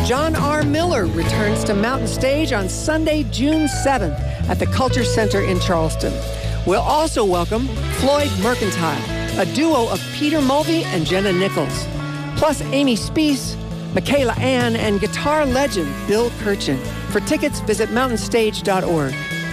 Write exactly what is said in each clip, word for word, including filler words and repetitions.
John R. Miller returns to Mountain Stage on Sunday, June seventh at the Culture Center in Charleston. We'll also welcome Floyd Mercantile, a duo of Peter Mulvey and Jenna Nichols, plus Amy Speece, Michaela Ann, and guitar legend Bill Kirchen. For tickets, visit mountain stage dot org.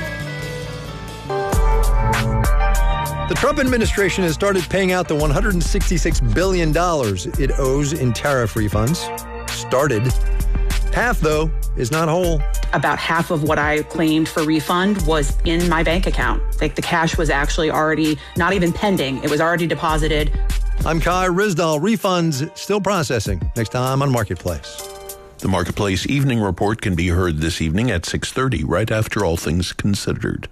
The Trump administration has started paying out the one hundred sixty-six billion dollars it owes in tariff refunds. Started. Half, though, is not whole. About half of what I claimed for refund was in my bank account. Like the cash was actually already not even pending. It was already deposited. I'm Kai Ryssdal. Refunds still processing. Next time on Marketplace. The Marketplace Evening Report can be heard this evening at six thirty, right after All Things Considered.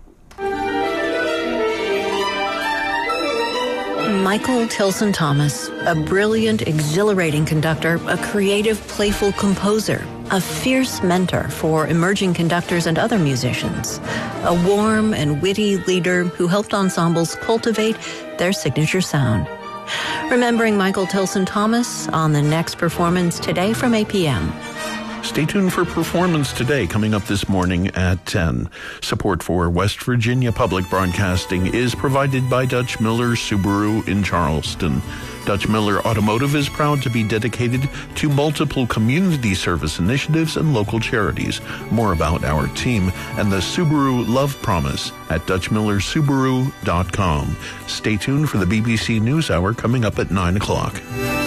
Michael Tilson Thomas, a brilliant, exhilarating conductor, a creative, playful composer, a fierce mentor for emerging conductors and other musicians, a warm and witty leader who helped ensembles cultivate their signature sound. Remembering Michael Tilson Thomas on the next performance today from eight p.m. Stay tuned for Performance Today coming up this morning at ten. Support for West Virginia Public Broadcasting is provided by Dutch Miller Subaru in Charleston. Dutch Miller Automotive is proud to be dedicated to multiple community service initiatives and local charities. More about our team and the Subaru Love Promise at dutch miller subaru dot com. Stay tuned for the B B C NewsHour coming up at nine o'clock.